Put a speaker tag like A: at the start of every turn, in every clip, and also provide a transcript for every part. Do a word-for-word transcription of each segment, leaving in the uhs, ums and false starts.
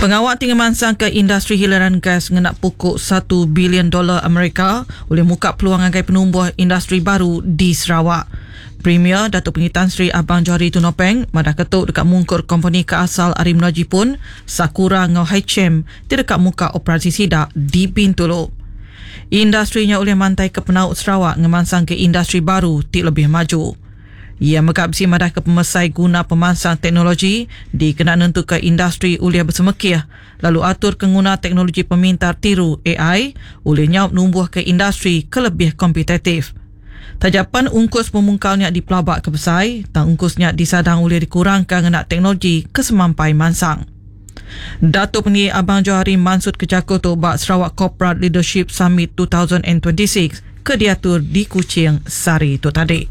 A: Pengawal tinggi mansang ke industri hilaran gas ngenak pokok satu bilion dolar Amerika boleh muka peluang angkai penumbuh industri baru di Sarawak. Premier Datuk Pengitan Sri Abang Johari Tunopeng madah ketuk dekat mungkur company keasal Arim Raji pun Sakura ngau Haichem di dekat muka operasi sidak di Bintulu. Industrinya oleh mantai ke penaut Sarawak ngemansang ke industri baru ti lebih maju. Ia megabsi madah ke pemesai guna pemansang teknologi di kena nentu ke industri uliah bersemekih lalu atur kenguna teknologi pemintar tiru A I oleh nyaup numbuh ke industri ke lebih kompetitif. Tajapan ungkus pemungkalnya di pelabak ke besai, tang ungkusnya disadang oleh dikurangkan dengan teknologi kesemampai mansang. Datuk Pengi Abang Johari mansut ke Jakarta bak Sarawak Corporate Leadership Summit dua ribu dua puluh enam ke diatur di Kuching Sari tu tadi.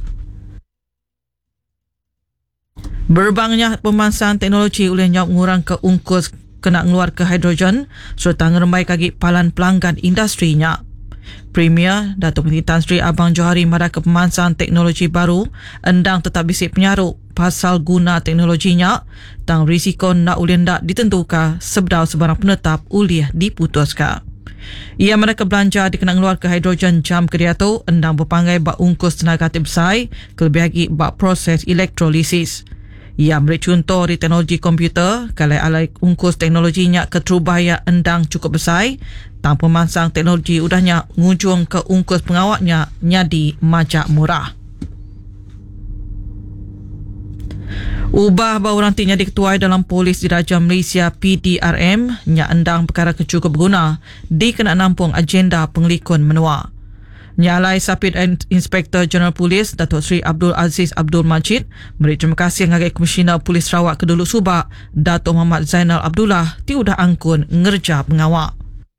A: Berbangnya pemansang teknologi oleh nyaup ngurang ke ungkus kena ngeluar ke hidrogen serta ngerembai kaki palan pelanggan industrinya. Premier Datuk Pengitan Sri Abang Johari madah ke pemansang teknologi baru endang tetap bisik penyaruk pasal guna teknologinya tang risiko nak ulih ndak ditentukan sebedau sebarang penetap ulih diputuskan. Ia madah ke belanja dikenang luar ke hidrogen jam kediatu endang berpanggai bak ungkus tenaga besar kelebih lagi bak proses elektrolisis. Ia beri contoh di teknologi komputer kalau alai ungkus teknologinya keterubaya endang cukup besar tanpa pemansang teknologi udahnya ngujung ke ungkus pengawaknya nyadi majak murah. Ubah bau rantinya diketuai dalam Polis Diraja Malaysia P D R M nya endang perkara kecukup guna di kena nampung agenda pengelikun menua. Nyalai Sapit Inspektor Jeneral Polis Datuk Seri Abdul Aziz Abdul Majid beri terima kasih ngagai Komisioner Polis Sarawak Keduluk Subak Datuk Muhammad Zainal Abdullah tiudah angkun ngerja pengawak.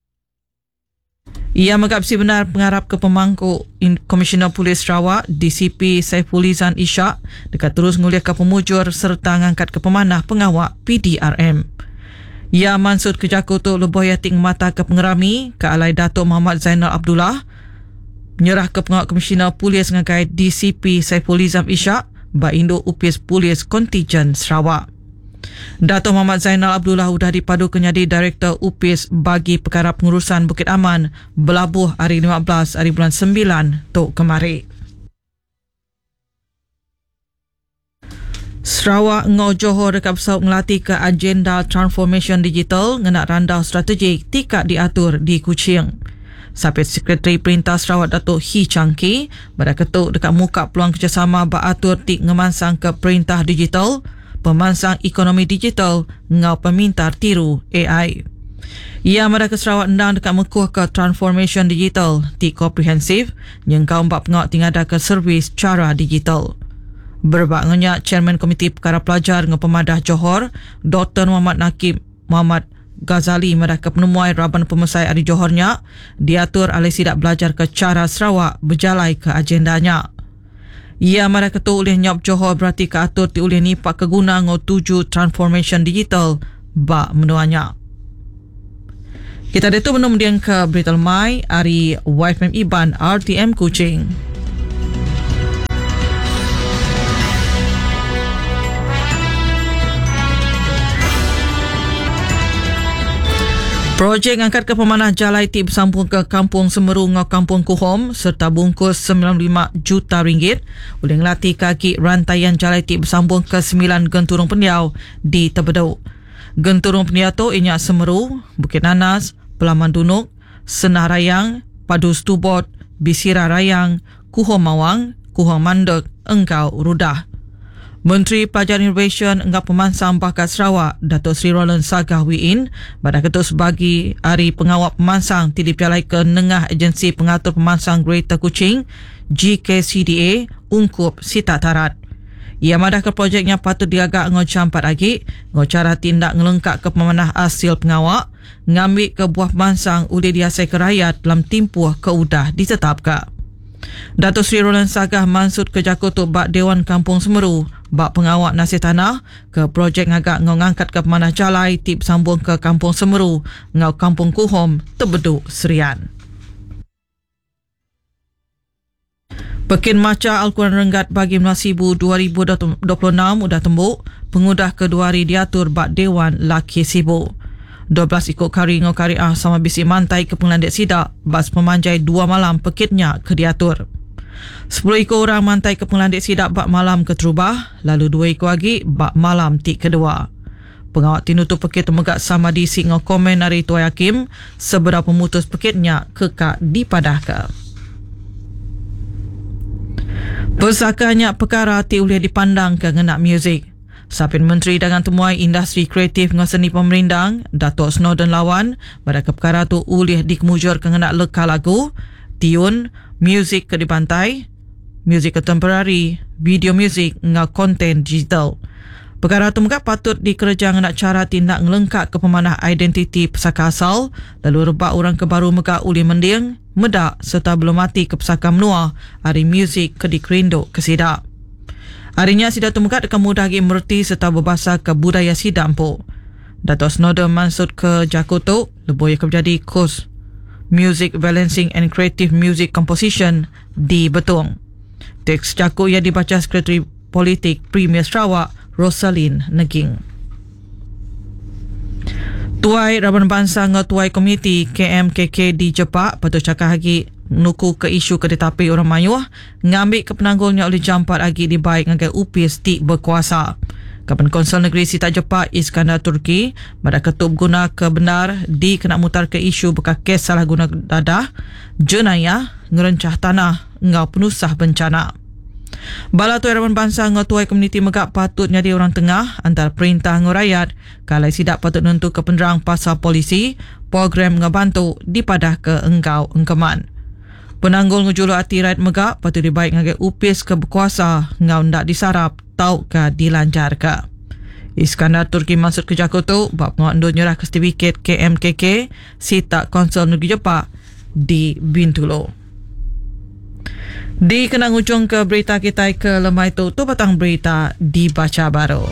A: Ia megapsi benar pengarap ke pemangku Komisioner Polis Sarawak D C P Saifulizan Ishak dekat terus nguliah ke pemujur serta ngangkat ke pemanah pengawak P D R M. Ia mansut ke Jakarta lebuh yating mata ke pengerami ke alai Datuk Muhammad Zainal Abdullah menyerah ke pengawal Komisioner Polis ngagai D C P Saifulizan Ishak ba Indo U P I S Polis Kontijen Sarawak. Datuk Muhammad Zainal Abdullah sudah dipadu kenyadi Direktor U P I S bagi perkara pengurusan Bukit Aman belabuh hari lima belas hari bulan sembilan tok kemari. Sarawak ngau Johor dekat pesawat ngelatih ke agenda transformation digital ngenak randau strategik tika diatur di Kuching. Sapit Sekretari Perintah Sarawak Datuk Hi Changki pada ketuk dekat muka peluang kerjasama beratur tik ngemansang ke perintah digital, pemansang ekonomi digital, ngau pemintar tiru A I. Ia madah ke Sarawak endang dekat mekuh ke transformation digital tik komprehensif yang kau empat pengawak tingada ke servis cara digital. Berbaknya Chairman Komiti Perkara Pelajar dengan Pemadah Johor, Doktor Muhammad Nakib Muhammad Ghazali madah ke penemuai Raban Pemesai Adi Johornya diatur alih sidak belajar ke cara Sarawak berjalai ke agendanya. Ia madah ketua oleh nyop Johor berarti ke atur ti oleh ni pak keguna ngau tuju transformation digital bak menuanya. Kita ada tu menung diang ke berita lemai hari Y F M Iban R T M Kuching. Projek angkat ke pemanah jalai ti bersambung ke Kampung Semeru ngau Kampung Kuhom serta bungkus sembilan puluh lima juta ringgit boleh ngelatih kaki rantaian jalai ti bersambung ke sembilan genturung pendiau di Tebedau. Genturung pendiau tu inyak Semeru, Bukit Nanas, Pelaman Dunuk, Senah Rayang, Padus Tubot, Bisira Rayang, Kuhom Mawang, Kuhom Mandek, Engkau Rudah. Menteri Pelajaran Innovation Enggak Pemansang Bakat Sarawak Datuk Seri Roland Sagah Wiin pada ketua sebagi Hari Pengawal Pemansang tidip jalai ke Nengah Agensi Pengatur Pemansang Greater Kuching G K C D A ungkup sita tarat. Ia madah ke projeknya patut diagak ngau campat lagi ngau cara tindak ngelengkak ke pemanah asil pengawak ngambil ke buah pemansang uli diasai ke rakyat dalam timpuh ke udah ditetapkan. Datuk Seri Roland Sagah mansut ke Jakarta bak Dewan Kampung Semeru bak pengawak nasib tanah ke projek ngagak ngau ngangkat ke pemanah jalai tip sambung ke Kampung Semeru ngau Kampung Kuhom Tebeduk Serian. Pekin Maca Al-Quran Renggat bagi Menasibu dua ribu dua puluh enam udah tembuk pengudah kedua hari diatur bak Dewan Laki Sibu. dua belas ikut kari ngau kari ah sama bisi mantai ke Pengelandik Sidak, bas pemanjai dua malam pekitnya ke diatur. sepuluh ikut orang mantai ke Pengelandik Sidak bak malam ke Terubah, lalu dua ikut lagi bak malam tik kedua. Pengawal tinutu pekit temegak sama di singo komen dari Tuai Hakim seberapa mutus pekitnya kekak dipadahkan. Persakanya perkara ti boleh dipandang ke ngenak muzik. Sapin Menteri dengan Temuai Industri Kreatif dengan Seni Pemerindang, Datuk Snowden Lawan, pada ke perkara tu boleh dikemujur ke ngenak leka lagu, tiun, muzik ke di pantai, muzik contemporary, video muzik dengan konten digital. Perkara tu mungkin patut dikerja dengan cara tindak ngelengkap ke pemanah identiti pesaka asal, lalu rebak orang ke baru mega uli mending, medak serta belum mati ke pesaka menua, hari muzik ke dikerinduk ke Sidak. Harinya Sidak tu mungkin akan mudah lagi merti serta berbahasa ke budaya Sidak empuk. Datuk Snowden maksud ke Jakarta, lebih ke menjadi kos Music Balancing and Creative Music Composition di Betong. Teks Jakarta yang dibaca Sekretari Politik Premier Sarawak, Rosalind Neging. Tuai Raban Bangsa dengan Tuai Komiti K M K K di Jepak patut cakap lagi nuku ke isu kedetapi orang mayuh ngambil ke penanggulnya oleh jampat lagi dibaik dengan U P S tik berkuasa. Kapan Konsul Negeri Sitak Jepak Iskandar Turki pada ketuk guna kebenar di kena mutar ke isu bekas kes salah guna dadah jenayah ngerencah tanah ngau penusah bencana. Bala Tuai Raban Bangsa dengan Tuai Komuniti Megak patut jadi orang tengah antara perintah dengan rakyat kalau Sidak patut nentu ke penerang pasal polisi program ngebantu dipadah ke engkau engkeman. Penanggul ngejulu hati rakyat Megak patut dibaik dengan upis ke berkuasa ngau ndak disarap tau ke dilancar ke. Iskandar Turki masuk ke Jakarta bab pengandu nyerah ke sertifikat K M K K Sitak Konsul Negeri Jepak di Bintulu. Di kenang ujung ke berita kita ke lemah itu, tu batang berita dibaca baru.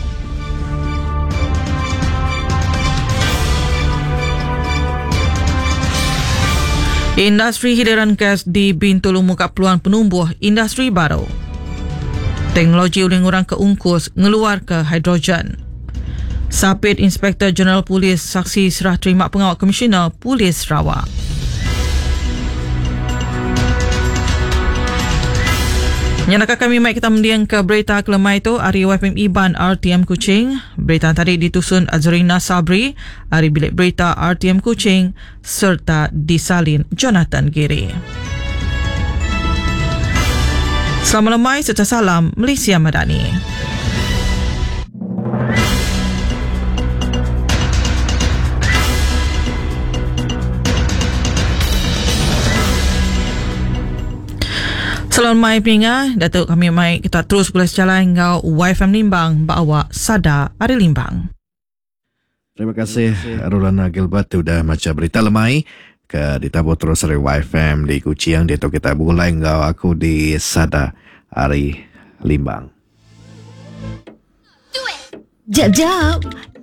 A: Industri hiliran gas di Bintulu muka peluang penumbuh industri baru. Teknologi uling orang keungkus ngeluar ke hidrogen. Sapit Inspektor Jeneral Polis saksi serah terima pengawal Komisioner Polis Sarawak. Nyanakan kami mai kita mendiang ke berita kelemah itu hari Y F M Iban R T M Kuching. Berita tadi ditusun Azrina Sabri, hari bilik berita R T M Kuching serta disalin Jonathan Giri. Selamat lemai serta salam Malaysia Madani. Selamat mai peningat, Datuk kami mai kita terus boleh jalan ngau Y F M Limbang bawa Sada Ari Limbang.
B: Terima kasih Rolana Gilbert sudah macam berita lemai ke ditabur terus dari Y F M di Kuching dia tu kita mulai ngau aku di Sada Ari Limbang.
C: Jap jap,